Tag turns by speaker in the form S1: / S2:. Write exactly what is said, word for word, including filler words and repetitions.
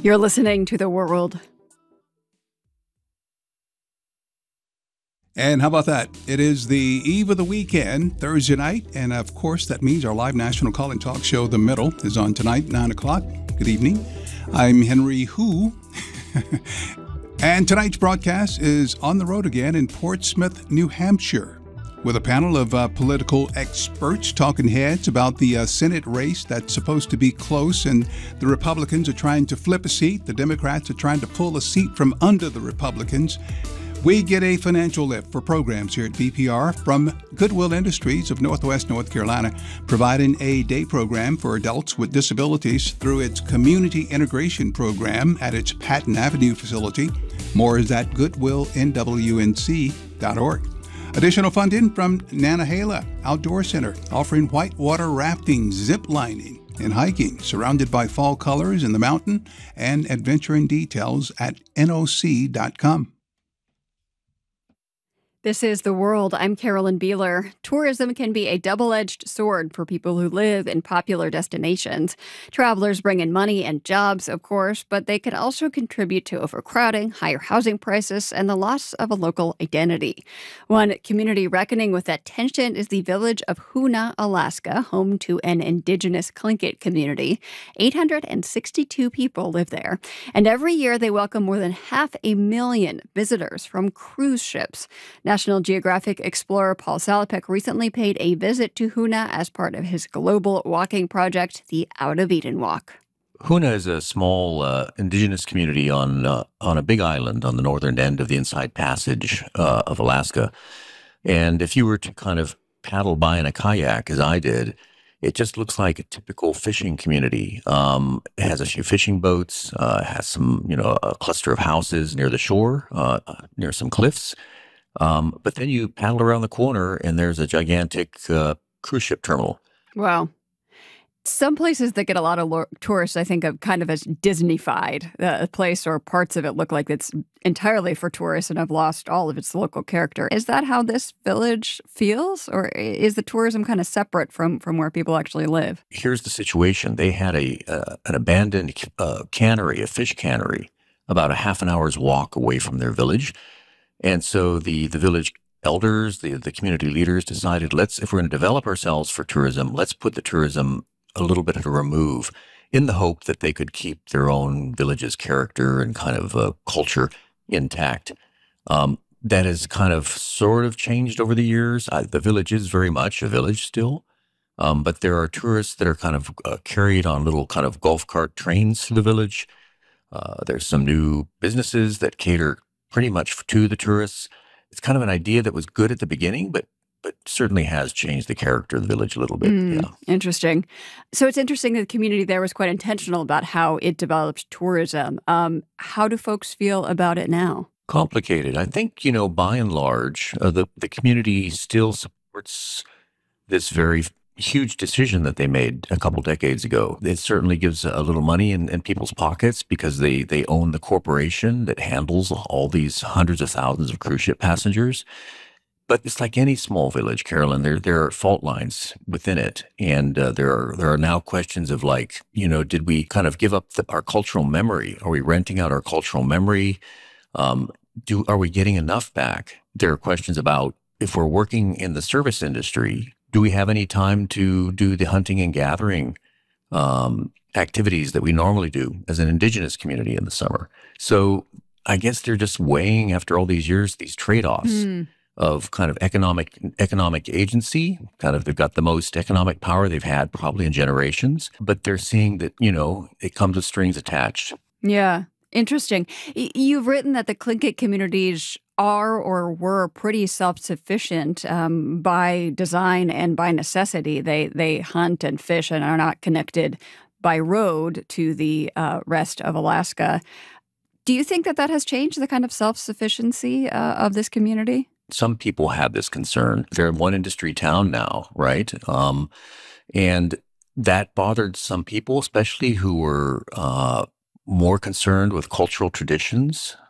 S1: You're listening to The World.
S2: And how about that? It is the eve of the weekend, Thursday night, and of course that means our live national call-in talk show, The Middle, is on tonight, nine o'clock. Good evening. I'm Henry Hu. And tonight's broadcast is on the road again in Portsmouth, New Hampshire, with a panel of uh, political experts, talking heads about the uh, Senate race that's supposed to be close, and the Republicans are trying to flip a seat. The Democrats are trying to pull a seat from under the Republicans. We get a financial lift for programs here at B P R from Goodwill Industries of Northwest North Carolina, providing a day program for adults with disabilities through its Community Integration Program at its Patton Avenue facility. More is at goodwill n w n c dot org. Additional funding from Nantahala Outdoor Center, offering whitewater rafting, zip lining, and hiking, surrounded by fall colors in the mountain, and adventuring details at N O C dot com.
S1: This is The World. I'm Carolyn Beeler. Tourism can be a double-edged sword for people who live in popular destinations. Travelers bring in money and jobs, of course, but they can also contribute to overcrowding, higher housing prices, and the loss of a local identity. One community reckoning with that tension is the village of Hoonah, Alaska, home to an indigenous Tlingit community. eight hundred sixty-two people live there, and every year they welcome more than half a million visitors from cruise ships. National Geographic explorer Paul Salopek recently paid a visit to Hoonah as part of his global walking project, the Out of Eden Walk.
S3: Hoonah is a small uh, indigenous community on uh, on a big island on the northern end of the Inside Passage uh, of Alaska. And if you were to kind of paddle by in a kayak, as I did, it just looks like a typical fishing community. Um, it has a few fishing boats, uh, has some, you know, a cluster of houses near the shore, uh, near some cliffs. Um, but then you paddle around the corner and there's a gigantic uh, cruise ship terminal.
S1: Wow. Some places that get a lot of lo- tourists, I think of kind of as Disney-fied. Uh, a place or parts of it look like it's entirely for tourists and have lost all of its local character. Is that how this village feels? Or is the tourism kind of separate from, from where people actually live?
S3: Here's the situation. They had a uh, an abandoned uh, cannery, a fish cannery, about a half an hour's walk away from their village. And so the, the village elders, the, the community leaders decided, let's, if we're going to develop ourselves for tourism, let's put the tourism a little bit at a remove, in the hope that they could keep their own village's character and kind of uh, culture intact. Um, that has kind of sort of changed over the years. I, the village is very much a village still, um, but there are tourists that are kind of uh, carried on little kind of golf cart trains through the village. Uh, there's some new businesses that cater pretty much to the tourists. It's kind of an idea that was good at the beginning, but but certainly has changed the character of the village a little bit.
S1: Mm,
S3: yeah.
S1: Interesting. So it's interesting that the community there was quite intentional about how it developed tourism. Um, how do folks feel about it now?
S3: Complicated. I think, you know, by and large, uh, the, the community still supports this very huge decision that they made a couple decades ago. It certainly gives a little money in, in people's pockets because they, they own the corporation that handles all these hundreds of thousands of cruise ship passengers. But it's like any small village, Carolyn. There there are fault lines within it, and uh, there are there are now questions of like, you know, did we kind of give up the, our cultural memory? Are we renting out our cultural memory? Um, do are we getting enough back? There are questions about if we're working in the service industry, do we have any time to do the hunting and gathering um, activities that we normally do as an indigenous community in the summer? So I guess they're just weighing, after all these years, these trade-offs mm. of kind of economic economic agency. Kind of, they've got the most economic power they've had probably in generations, but they're seeing that, you know, it comes with strings attached.
S1: Yeah. Interesting. You've written that the Tlingit communities are or were pretty self-sufficient um, by design and by necessity. They they hunt and fish and are not connected by road to the uh, rest of Alaska. Do you think that that has changed the kind of self-sufficiency uh, of this community?
S3: Some people have this concern. They're in one industry town now, right? Um, and that bothered some people, especially who were uh, more concerned with cultural traditions